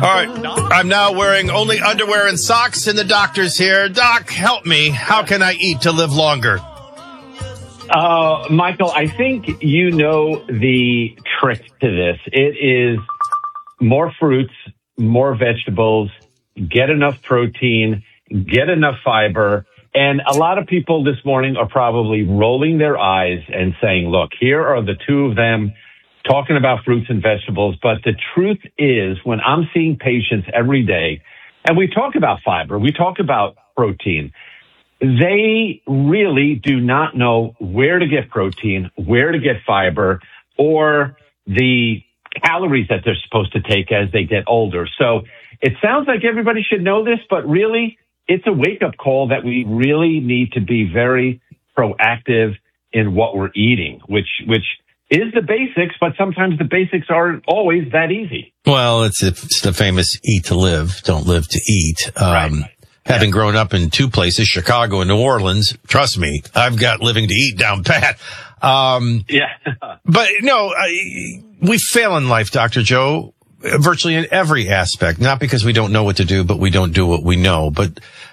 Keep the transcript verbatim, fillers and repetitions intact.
right, I'm now wearing only underwear and socks, and the doctor's here. Doc, help me. How can I eat to live longer? Uh, Michael, I think you know the trick to this. It is more fruits, more vegetables, get enough protein, get enough fiber. And a lot of people this morning are probably rolling their eyes and saying, look, here are the two of them talking about fruits and vegetables. But the truth is, when I'm seeing patients every day, and we talk about fiber, we talk about protein, they really do not know where to get protein, where to get fiber, or the calories that they're supposed to take as they get older. So it sounds like everybody should know this, but really it's a wake-up call that we really need to be very proactive in what we're eating, which which is the basics, but sometimes the basics aren't always that easy. Well, it's, it's the famous eat to live, don't live to eat. Um, right. Having yeah. grown up in two places, Chicago and New Orleans, trust me, I've got living to eat down pat. Um, yeah. but no, I, we fail in life, Doctor Joe, virtually in every aspect, not because we don't know what to do, but we don't do what we know. But